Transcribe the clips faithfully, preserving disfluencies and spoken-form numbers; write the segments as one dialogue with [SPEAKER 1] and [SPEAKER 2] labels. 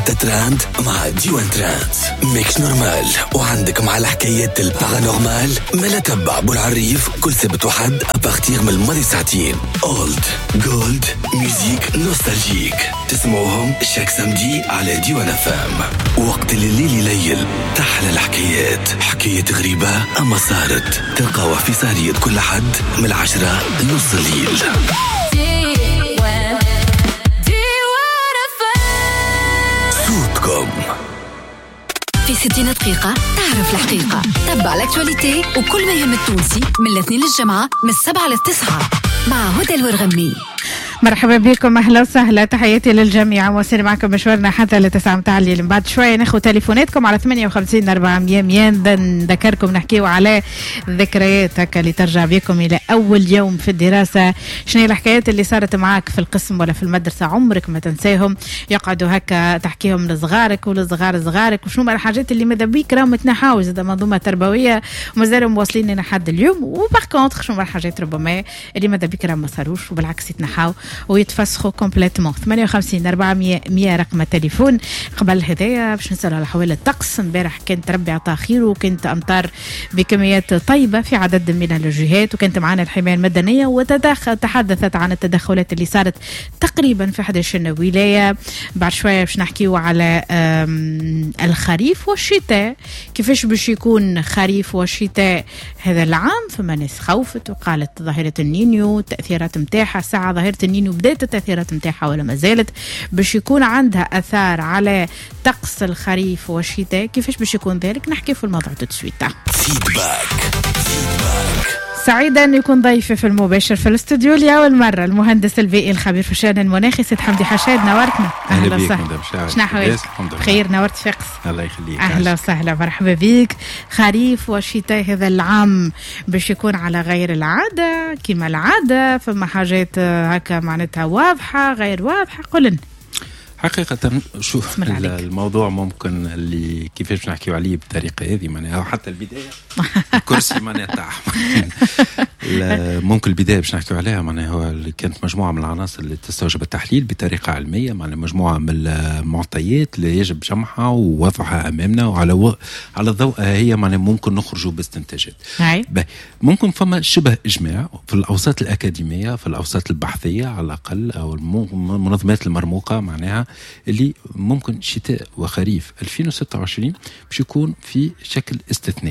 [SPEAKER 1] ستة تراند مع ديوان تراند ميكس نورمال. وعندك مع الحكايات البارانورمال ملا تبع بالعريف كل سبت وحد أباختير من الماضي ساعتين. أولد جولد ميوزيك نوستالجيك تسمعوهم شاك سمدي على ديوان فام. وقت الليل يليل تحلى الحكايات، حكايات غريبة أما صارت تلقاوها في سارية كل حد من العشرة لنص الليل. صوتكم
[SPEAKER 2] في ستين دقيقة تعرف الحقيقة. تبع الأكتواليتي وكل ما يهم التونسي من الاثنين للجمعة من السبعة للتسعة مع هدى الورغمي.
[SPEAKER 3] مرحبا بكم، اهلا وسهلا، تحياتي للجميع. وصل معكم مشوارنا حتى لتسعة متاع الليل. بعد شويه ناخذ تليفوناتكم على ثمانية وخمسين أربعمية مية. نذكركم نحكيو على ذكريات هكا اللي ترجع بكم الى اول يوم في الدراسه. شنو هي الحكايات اللي صارت معك في القسم ولا في المدرسه عمرك ما تنساهم؟ يقعدوا هكا تحكيهم لصغارك ولصغار صغارك، وشنو من الحاجات اللي ماذا بيك راهم تنحاو زاد منظومه تربويه ومازالوا مواصلين لحد اليوم. وباغ كونتر شنو من الحاجات ربما اللي ماذا بيك راهم ما صاروش وبالعكس يتنحاو ويتفسخوا كومبليتمون. ثمانية وخمسين أربعمية مية رقم التليفون. قبل هدايا باش نسأل على حوالي الطقس. امبارح كانت ربي عطاه خير وكانت أمطار بكميات طيبة في عدد من الجهات، وكانت معنا الحماية المدنية وتدخل تحدثت عن التدخلات اللي صارت تقريبا في إحدى عشرة ولاية. بعد شوية باش نحكيو على الخريف والشتاء، كيفاش باش يكون خريف والشتاء هذا العام. فما ناس خوفت وقالت ظاهرة النينيو التأثيرات متاحة. ساعة ظاهرة النينيو بداية التأثيرات متاعها ولا ما زالت باش يكون عندها أثار على طقس الخريف والشتاء. كيفاش باش يكون ذلك نحكي في الموضوع تسويتا.
[SPEAKER 1] فيدباك.
[SPEAKER 3] سعيدة أن يكون ضيفي في المباشر في الاستوديو لأول مرة المهندس البيئي الخبير في الشأن المناخي سيد حمدي حشاد. نورتنا.
[SPEAKER 4] أهلا وسهلا.
[SPEAKER 3] شنو حوالك؟ خير، نورت فقس.
[SPEAKER 4] الله يخليك.
[SPEAKER 3] أهلا وسهلا، مرحبا بك. خريف وشتاء هذا العام باش يكون على غير العادة كما العادة، فما حاجات هكا معناتها واضحة غير واضحة. قلنا
[SPEAKER 4] حقيقة شوف الموضوع ممكن اللي كيفاش نحكيو عليه بالطريقة هذه معناها حتى البداية الكرسي معناها تاع ممكن البداية باش نحكيو عليها معناها هو اللي كانت مجموعة من العناصر اللي تستوجب التحليل بطريقة علمية، معناها مجموعة من المعطيات اللي يجب جمعها ووضعها أمامنا وعلى و... على الضوء هي معناها ممكن نخرجوا باستنتاجات. ممكن فما شبه إجماع في الأوساط الأكاديمية في الأوساط البحثية على الأقل أو المنظمات المرموقة معناها اللي ممكن شتاء وخريف ألفين وستة وعشرين باش يكون في شكل استثنائي.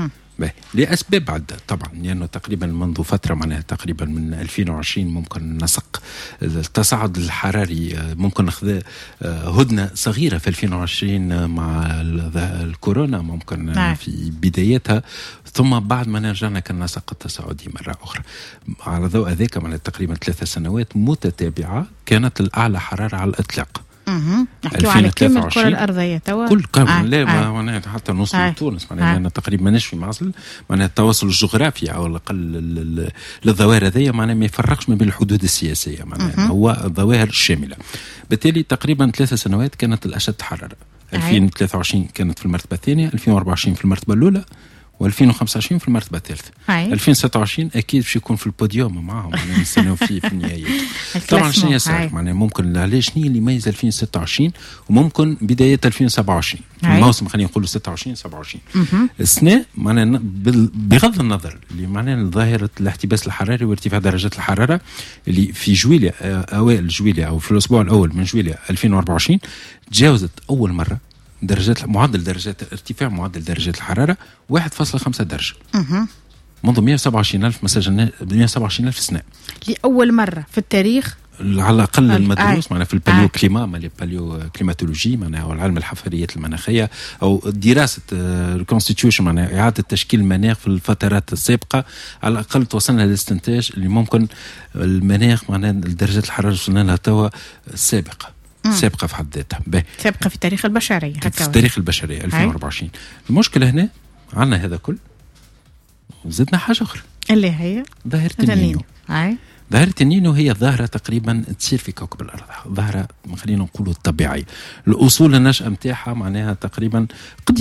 [SPEAKER 4] لأسباب عدة طبعا، لأنه تقريبا منذ فترة معناها تقريبا من ألفين وعشرين ممكن نسق التصاعد الحراري، ممكن ناخذ هدنة صغيرة في ألفين وعشرين مع الكورونا ممكن نعم. في بدايتها، ثم بعد ما رجعنا كان نسق التصاعدي مرة أخرى. على ضوء ذلك معناها تقريبا ثلاثة سنوات متتابعة كانت الأعلى حرارة على الإطلاق.
[SPEAKER 3] اها نحكيو على كل الكره الارضيه توا
[SPEAKER 4] كل كل آه. لا آه. معناها حتى نوصل آه. لتونس معناها آه. تقريبا ماناش في معزل، معناها التواصل الجغرافي او الاقل للظواهر هذه معناها ما يفرقش ما بين الحدود السياسيه معناها هو الظواهر الشامله. بالتالي تقريبا ثلاث سنوات كانت الاشد حراره. آه. ألفين وثلاثة وعشرين كانت في المرتبه الثانيه، ألفين وأربعة وعشرين في المرتبه الاولى، وألفين وخمسة وعشرين في المرتبة الثالثة. ألفين وستة وعشرين أكيد باش يكون في البوديوم معهم يعني نستناو فيه في النهاية. طبعا شنو يصير معناها ممكن علاش شنو اللي يميز ألفين وستة وعشرين وممكن بداية ألفين وسبعة وعشرين الموسم خلينا نقولوا ستة وعشرين سبعة وعشرين السنة معناها بغض النظر اللي معناها ظاهرة الاحتباس الحراري وارتفاع درجات الحرارة اللي في جويلية أوائل جويلية أو في الأسبوع الأول من جويلية ألفين وأربعة وعشرين تجاوزت أول مرة درجات معدل درجات ارتفاع معدل درجات الحرارة واحد فاصلة خمسة درجة
[SPEAKER 3] اها
[SPEAKER 4] منذ مئة وسبعة وعشرين ألف مسجل مئة وسبعة وعشرين ألف سنة
[SPEAKER 3] لأول مرة في التاريخ
[SPEAKER 4] على الأقل المدروس معنا في الباليو كليما ما الباليو كليماتولوجي معنا والعلم الحفريات المناخية أو دراسة الكونستيتيوشن معنا إعادة تشكيل المناخ في الفترات السابقة. على الأقل توصلنا للاستنتاج اللي ممكن المناخ معنا درجات الحرارة وصلنا لها توا السابقة سابقة في حد ذاتها
[SPEAKER 3] سابقة في تاريخ البشرية
[SPEAKER 4] في تاريخ البشرية ألفين وأربعة وعشرين. المشكلة هنا عنا هذا كل زدنا حاجة أخرى اللي
[SPEAKER 3] هي
[SPEAKER 4] ظاهرة النينو. ظاهرة النينو هي ظاهرة تقريبا تصير في كوكب الأرض، ظاهرة خلينا نقولوا الطبيعية. الأصول النشأة متاعها معناها تقريبا قديمة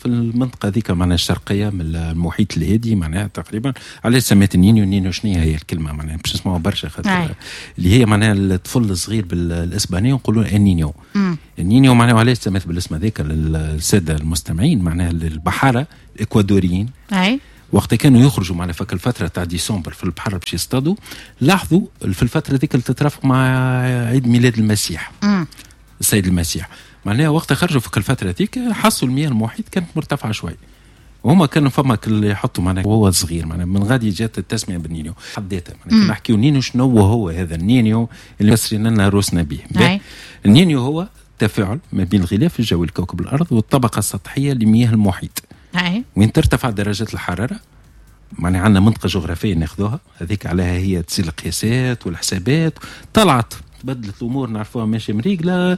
[SPEAKER 4] في المنطقه ذيك معناها الشرقيه من المحيط الهادي معناها تقريبا. علاش سميت النينيو؟ النينيو شنو هي الكلمه معناها باش نسمعوا برشا خاطر اللي هي معناها الطفل الصغير بالاسبانيه يقولوا النينيو. النينيو معناها علاش سميت بالاسم هذاك للساده المستمعين معناها البحاره الاكوادوريين
[SPEAKER 3] اي
[SPEAKER 4] وقت كانوا يخرجوا معنا فك الفتره تاع ديسمبر في البحر باش يصطادوا، لاحظوا في الفتره ذيك اللي تترافق مع عيد ميلاد المسيح
[SPEAKER 3] امم
[SPEAKER 4] السيد المسيح معناها وقت خرجوا في الفتره ذيك حسوا المياه المحيط كانت مرتفعه شوي، وهما كانوا فما اللي يحطوا معناها وهو صغير معناها من غادي جات التسميه بالنينيو حديتها معناها نحكيو نينيو شنو هو هذا النينيو اللي فسرنا لنا روسنا به. النينيو هو تفاعل ما بين الغلاف الجوي لكوكب الارض والطبقه السطحيه لمياه المحيط.
[SPEAKER 3] أي.
[SPEAKER 4] وين ترتفع درجات الحراره معناها عندنا منطقه جغرافيه ناخذوها هذيك عليها هي تصير القياسات والحسابات طلعت بدلت الامور نعرفوها ماشي مريقله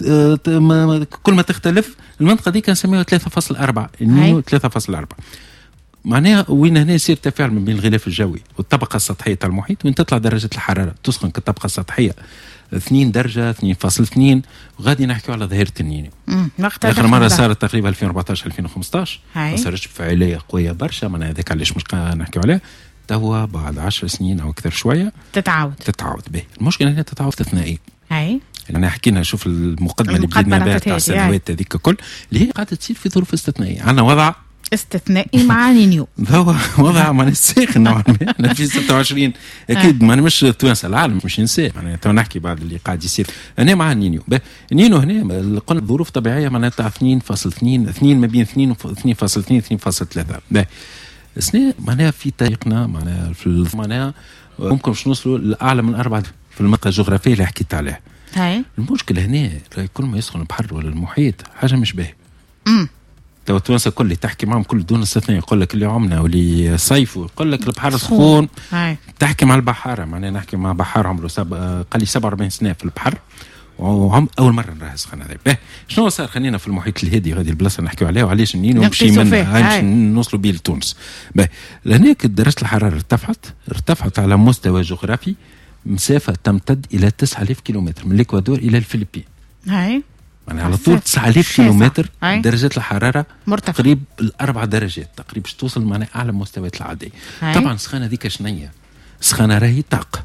[SPEAKER 4] كل ما تختلف المنطقه دي كنسميوها ثلاثة فاصلة أربعة النيو ثلاثة فاصلة أربعة معناها وين هنا يصير تفاعل ما بين الغلاف الجوي والطبقه السطحيه تاع المحيط وين تطلع درجه الحراره تسخن كالطبقه السطحيه اثنين درجه اثنين فاصلة اثنين وغادي نحكيو على ظاهره النينيو. اخر مره صارت تقريبا ألفين وأربعطاش ألفين وخمسطاش ما صارتش بفاعليه قويه برشا معناها هذاك علاش مش نحكيو عليه توا بعد عشر سنين او اكثر شويه
[SPEAKER 3] تتعاود
[SPEAKER 4] تتعاود به. المشكله هنا تتعاود استثنائي.
[SPEAKER 3] اي
[SPEAKER 4] انا حكينا شوف المقدمه اللي بدينا بها تاع السنوات هذيك الكل اللي هي قاعده تصير في ظروف استثنائيه. عندنا وضع
[SPEAKER 3] استثنائي مع نينيو
[SPEAKER 4] هو وضع ما نساخن نوعا ما احنا في ستة وعشرين اكيد ما مش توانسه العالم مش ينساه معناها تو نحكي بعد اللي قاعد يصير انا مع النينيو. النينيو هنا قلنا ظروف طبيعيه معناها تاع اثنين فاصلة اثنين اثنين ما بين اثنين واثنين فاصلة اثنين اثنين فاصلة ثلاثة سنة معناها في طريقنا معناها في معناها ممكن باش نوصلوا لاعلى من أربعة في المنطقه الجغرافيه اللي حكيت عليها.
[SPEAKER 3] هاي
[SPEAKER 4] المشكله هنا كل ما يسخن البحر ولا المحيط حاجه مش باهيه.
[SPEAKER 3] امم
[SPEAKER 4] تو التوانسه كل اللي تحكي معهم كل دون استثناء يقول لك اللي عمنا واللي صيفوا يقول لك البحر سخون. تحكي مع البحاره معناها نحكي مع بحار عمره سب... قال لي سبعة وأربعين سنه في البحر وعم اول مره نراه سخن هذا. باهي شنو صار خلينا في المحيط الهادي هذه البلاصه نحكيو عليها وعلاش النينو نمشي منها نوصلوا به لتونس. باهي لهناك درجه الحراره ارتفعت ارتفعت على مستوى جغرافي مسافه تمتد الى تسعة آلاف كيلومتر من الاكوادور الى الفلبين.
[SPEAKER 3] هاي
[SPEAKER 4] يعني على طول تسعة آلاف كيلومتر درجه الحراره
[SPEAKER 3] مرتفع
[SPEAKER 4] قريب الاربع درجات تقريبا باش توصل معناها اعلى مستويات العاديه. طبعا السخانه ذيك شنية السخانه راهي طاقه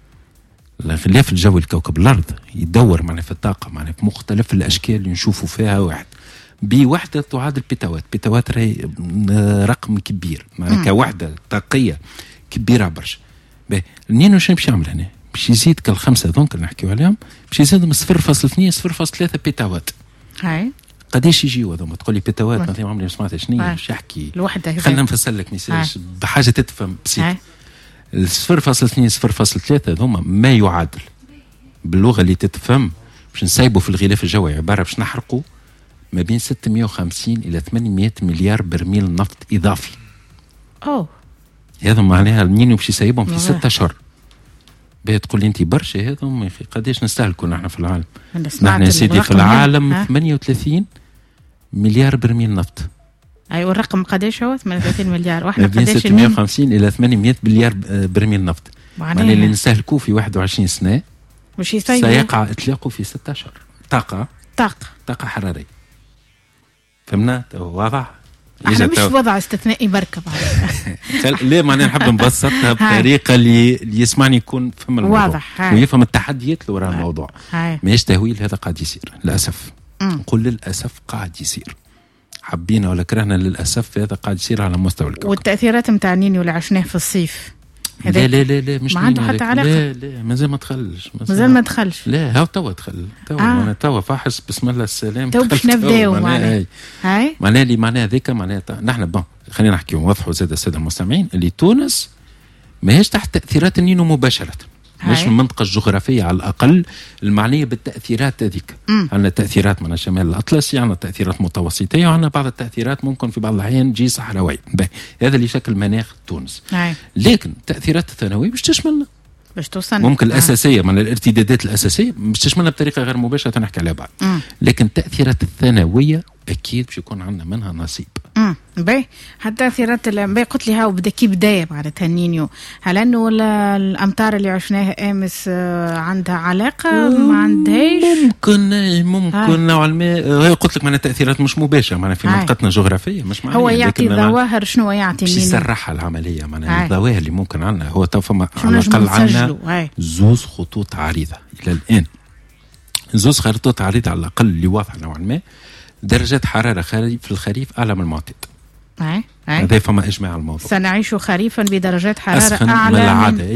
[SPEAKER 4] الغلاف الجوي لكوكب الارض يدور معنا في الطاقه معنا في مختلف الاشكال اللي نشوفوا فيها واحد بوحده تعادل بيتاوات. بيتاوات راهي رقم كبير معنا كوحده طاقيه كبيره برشا. النينو شنو باش يعمل هنا؟ باش يزيد كالخمسه ذونك اللي نحكيو عليهم باش يزيد من صفر فاصلة اثنين صفر فاصلة ثلاثة بيتاوات.
[SPEAKER 3] هاي
[SPEAKER 4] قداش يجيو هذوما؟ تقول لي بيتاوات مثلا عمري ما سمعت شنو باش يحكي
[SPEAKER 3] الوحده
[SPEAKER 4] خلينا نفسر لك مثال بحاجه تتفهم بسيط. صفر فاصلة اثنين صفر فاصلة ثلاثة هذوما ما يعادل باللغه اللي تتفهم باش نسيبوا في الغلاف الجوي عباره باش نحرقوا ما بين ستمائة وخمسين الى ثمانمائة مليار برميل نفط اضافي.
[SPEAKER 3] اوه
[SPEAKER 4] هذا معناها النينيو باش يسيبهم في ستة اشهر. باهي تقول لي انت برشا هذا قداش نستهلكوا نحن في العالم؟ نحن سيدي في العالم ثمانية وثلاثين مليار برميل نفط.
[SPEAKER 3] ايوه الرقم قداش هو ثمانية وثلاثين مليار واحنا
[SPEAKER 4] قداش ستمائة وخمسين الى ثمانمائة مليار برميل نفط معناها اللي نستهلكوه في واحد وعشرين سنه
[SPEAKER 3] مش
[SPEAKER 4] سيقع اطلاقه في ستة اشهر. طاقه
[SPEAKER 3] طاقه
[SPEAKER 4] طاقه حراريه فهمنا واضح.
[SPEAKER 3] احنا مش وضع استثنائي بركه
[SPEAKER 4] بعد ليه معناها نحب نبسطها بطريقه اللي, اللي يسمعني يكون فهم الموضوع واضح ويفهم التحديات اللي وراء الموضوع. ماهيش تهويل هذا قاعد يصير للاسف. نقول للاسف قاعد يصير حبينا ولا كرهنا للاسف هذا قاعد يصير على مستوى الكوكب.
[SPEAKER 3] والتاثيرات نتاع النينيو اللي عشناه في الصيف
[SPEAKER 4] لا لا لا لا مش
[SPEAKER 3] ما عنده حتى علاقه.
[SPEAKER 4] لا لا مازال ما دخلش
[SPEAKER 3] مازال ما دخلش.
[SPEAKER 4] لا هاو توا دخل توا آه. انا توا فاحص بسم الله السلام
[SPEAKER 3] تو باش نبداو معناها
[SPEAKER 4] هاي معناها اللي معناها ذيك معناها نحن بون خلينا نحكيو نوضحوا زاد الساده المستمعين اللي تونس ماهيش تحت تاثيرات النينو مباشره مش من المنطقة الجغرافية على الأقل المعنية بالتأثيرات هذيك. عندنا تأثيرات من الشمال الأطلسي عندنا تأثيرات متوسطية وعندنا بعض التأثيرات ممكن في بعض الأحيان تجي صحراوية. هذا اللي شكل مناخ تونس.
[SPEAKER 3] هاي.
[SPEAKER 4] لكن التأثيرات الثانوية باش تشملنا
[SPEAKER 3] باش توصل
[SPEAKER 4] ممكن آه. الأساسية من الارتدادات الأساسية باش تشملنا بطريقة غير مباشرة نحكي عليها بعد. مم. لكن التأثيرات الثانوية اكيد باش يكون عندنا منها نصيب.
[SPEAKER 3] امم باهي حتى تاثيرات الانباء قلت لي هاو بدا كي بدايه معناتها النينيو، هل انه ولا الامطار اللي عشناها امس عندها علاقه ما عندهاش؟
[SPEAKER 4] ممكن ممكن نوعا ما. قلت لك معناها تاثيرات مش مباشره معناها في منطقتنا الجغرافيه مش معناها
[SPEAKER 3] هو يعطي ظواهر. شنو يعطي
[SPEAKER 4] النينيو؟ باش يسرحها العمليه معناها الظواهر اللي ممكن عندنا. هو تو فما على الاقل عندنا زوز خطوط عريضه الى الان، زوز خطوط عريضه على الاقل اللي واضحه نوعا ما. درجات حراره خريف في الخريف اعلى من المعتاد. هذا فما اجماع على الموضوع.
[SPEAKER 3] سنعيش خريفا بدرجات حراره
[SPEAKER 4] أسخن
[SPEAKER 3] اعلى
[SPEAKER 4] من العاده.